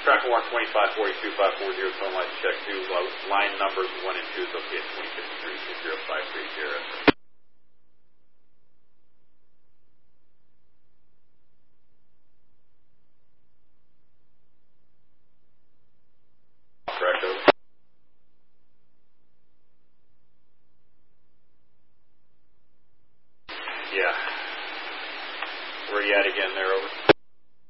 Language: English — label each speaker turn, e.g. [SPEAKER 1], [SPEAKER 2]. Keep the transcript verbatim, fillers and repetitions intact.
[SPEAKER 1] Track one, twenty-five forty-two, five forty, phone line check two, line numbers one and two is okay at twenty fifty-three, six zero five three zero. Correct, over. Yeah. Where are you at again there, over?